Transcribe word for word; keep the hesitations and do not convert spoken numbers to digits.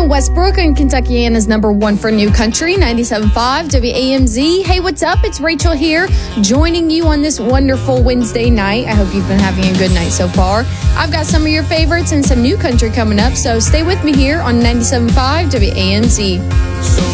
Westbrook and Kentuckiana's number one for new country, ninety-seven point five W A M Z. Hey, what's up? It's Rachel here, joining you on this wonderful Wednesday night. I hope you've been having a good night so far. I've got some of your favorites and some new country coming up, so stay with me here on ninety-seven point five W A M Z.